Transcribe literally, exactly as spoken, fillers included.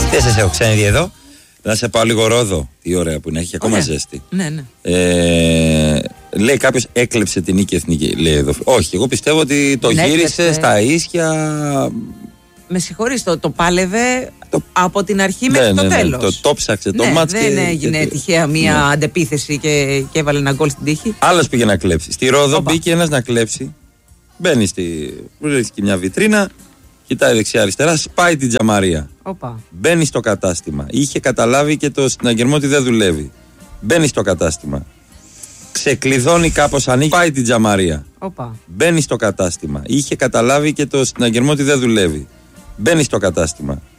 Δεν σας έχω ξαναδεί εδώ. Να σε πάω λίγο Ρόδο. Τι ωραία που είναι, έχει ακόμα Ωραία. ζέστη. Ναι, ναι. Ε, λέει κάποιος έκλεψε την Νίκη Εθνική. Λέει εδώ. Όχι, εγώ πιστεύω ότι το Ναι, γύρισε έκλεψε. στα ίσια. Με συγχωρείς, το, το πάλευε Το- από την αρχή Ναι, μέχρι ναι, το ναι, τέλος. το, το ψάξε το Ναι, μάτς δεν και- έγινε και- τυχαία μία Ναι. αντεπίθεση και, και έβαλε ένα γκολ στην τύχη. Άλλος πήγε να κλέψει. Στη Ρόδο Όπα. μπήκε ένας να κλέψει. Μπαίνει στη. Βρίσκει μια βιτρίνα. Κοιτάει δεξιά-αριστερά. Σπάει την τζαμαρία. Οπα. Μπαίνει στο κατάστημα. Είχε καταλάβει και το συναγερμό ότι δεν δουλεύει. Μπαίνει στο κατάστημα. Ξεκλειδώνει κάπως, ανοίγει. Πάει την τζαμαρία. Οπα. Μπαίνει στο κατάστημα. Είχε καταλάβει και το συναγερμό ότι δεν δουλεύει. Μπαίνει στο κατάστημα.